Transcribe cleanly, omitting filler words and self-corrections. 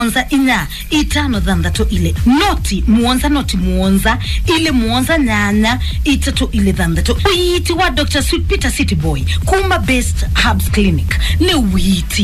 muonza inya itano dhandatu ile noti muonza ile muonza nyanya itatu ile dhandatu uiti wa Dr. Sweet Peter City Boy kuma Best Herbs Clinic ne uiti